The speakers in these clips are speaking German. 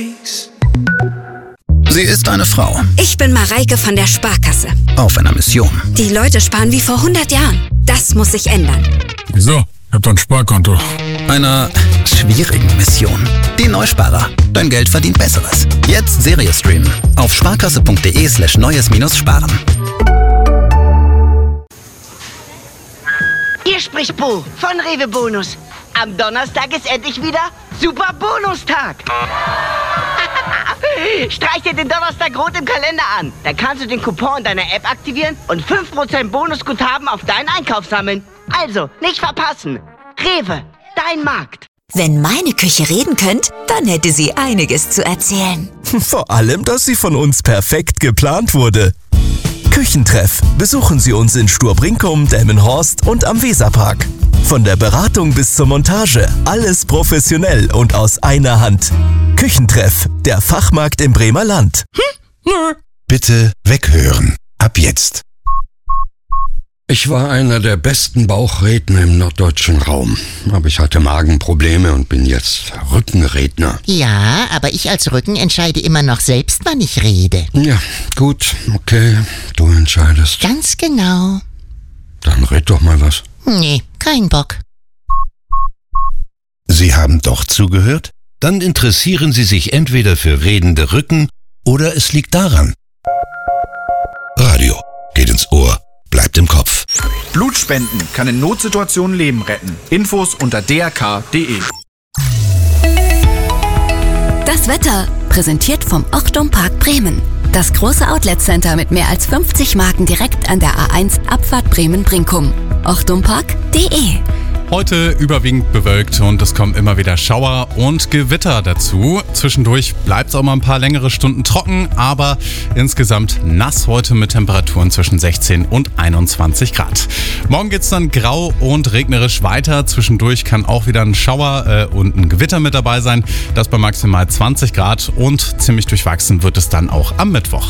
Sie ist eine Frau. Ich bin Mareike von der Sparkasse. Auf einer Mission. Die Leute sparen wie vor 100 Jahren. Das muss sich ändern. Wieso? Ich hab doch ein Sparkonto. Einer schwierigen Mission. Die Neusparer. Dein Geld verdient Besseres. Jetzt Serie streamen. Auf sparkasse.de/neues-sparen. Hier spricht Bo von Rewe Bonus. Am Donnerstag ist endlich wieder Super Bonustag. Streich dir den Donnerstag rot im Kalender an. Dann kannst du den Coupon in deiner App aktivieren und 5% Bonusguthaben auf deinen Einkauf sammeln. Also, nicht verpassen. Rewe, dein Markt. Wenn meine Küche reden könnte, dann hätte sie einiges zu erzählen. Vor allem, dass sie von uns perfekt geplant wurde. Küchentreff. Besuchen Sie uns in Sturbrinkum, Delmenhorst und am Weserpark. Von der Beratung bis zur Montage, alles professionell und aus einer Hand. Küchentreff, der Fachmarkt im Bremer Land. Bitte weghören. Ab jetzt. Ich war einer der besten Bauchredner im norddeutschen Raum. Aber ich hatte Magenprobleme und bin jetzt Rückenredner. Ja, aber ich als Rücken entscheide immer noch selbst, wann ich rede. Ja, gut, okay, du entscheidest. Ganz genau. Dann red doch mal was. Nee, kein Bock. Sie haben doch zugehört? Dann interessieren Sie sich entweder für redende Rücken oder es liegt daran. Radio geht ins Ohr, bleibt im Kopf. Blutspenden kann in Notsituationen Leben retten. Infos unter drk.de. Das Wetter, präsentiert vom Ochtum Park Bremen. Das große Outlet-Center mit mehr als 50 Marken direkt an der A1 Abfahrt Bremen-Brinkum. ochtumpark.de. Heute überwiegend bewölkt und es kommen immer wieder Schauer und Gewitter dazu. Zwischendurch bleibt es auch mal ein paar längere Stunden trocken, aber insgesamt nass heute mit Temperaturen zwischen 16 und 21 Grad. Morgen geht es dann grau und regnerisch weiter. Zwischendurch kann auch wieder ein Schauer und ein Gewitter mit dabei sein. Das bei maximal 20 Grad und ziemlich durchwachsen wird es dann auch am Mittwoch.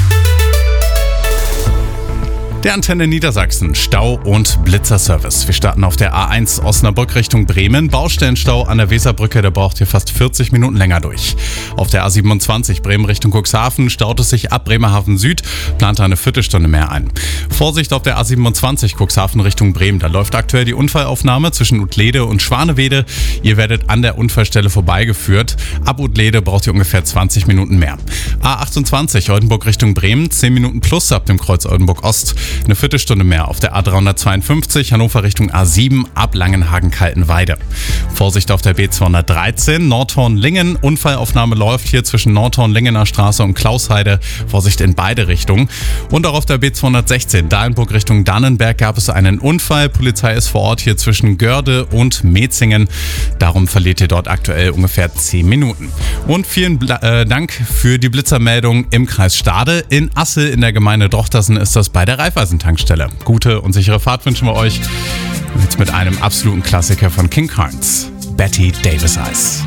Der Antenne Niedersachsen, Stau- und Blitzerservice. Wir starten auf der A1 Osnabrück Richtung Bremen. Baustellenstau an der Weserbrücke, der braucht hier fast 40 Minuten länger durch. Auf der A27 Bremen Richtung Cuxhaven staut es sich ab Bremerhaven Süd, plant eine Viertelstunde mehr ein. Vorsicht auf der A27 Cuxhaven Richtung Bremen, da läuft aktuell die Unfallaufnahme zwischen Utlede und Schwanewede. Ihr werdet an der Unfallstelle vorbeigeführt. Ab Utlede braucht ihr ungefähr 20 Minuten mehr. A28 Oldenburg Richtung Bremen, 10 Minuten plus ab dem Kreuz Oldenburg Ost. Eine Viertelstunde mehr auf der A352 Hannover Richtung A7 ab Langenhagen-Kaltenweide. Vorsicht auf der B213 Nordhorn-Lingen. Unfallaufnahme läuft hier zwischen Nordhorn-Lingener Straße und Klausheide. Vorsicht in beide Richtungen. Und auch auf der B216 Dahlenburg Richtung Dannenberg gab es einen Unfall. Polizei ist vor Ort hier zwischen Görde und Metzingen. Darum verliert ihr dort aktuell ungefähr 10 Minuten. Und vielen Dank für die Blitzermeldung im Kreis Stade. In Assel in der Gemeinde Drochtersen ist das bei der Raiffeisen-Tankstelle. Gute und sichere Fahrt wünschen wir euch. Jetzt mit einem absoluten Klassiker von King Carnes, Betty Davis Eyes.